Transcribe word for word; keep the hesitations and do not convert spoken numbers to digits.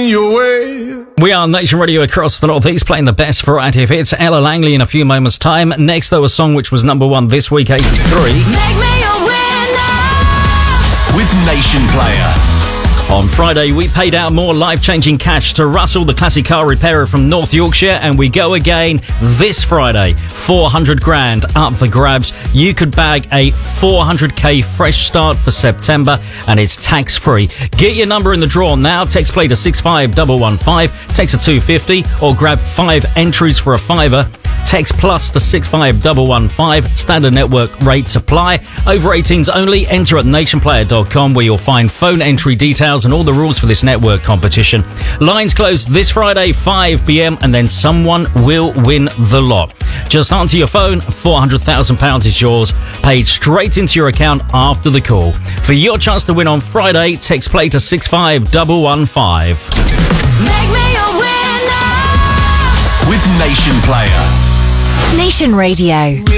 your way. We are Nation Radio across the Northeast, playing the best variety of hits. Ella Langley in a few moments' time. Next, though, a song which was number one this week, eighty-three. Make me a winner with Nation Player. On Friday, we paid out more life-changing cash to Russell, the classic car repairer from North Yorkshire, and we go again this Friday. four hundred grand up for grabs. You could bag a four hundred k fresh start for September, and it's tax-free. Get your number in the draw now. Text play to six five one one five, text a two fifty, or grab five entries for a fiver. Text plus to six five one one five. Standard network rates apply. Over eighteens only. Enter at nation player dot com, where you'll find phone entry details and all the rules for this network competition. Lines close this Friday, five p.m, and then someone will win the lot. Just answer your phone. four hundred thousand pounds is yours, paid straight into your account after the call. For your chance to win on Friday, text play to six five one one five. Make me a winner with Nation Player. Nation Radio.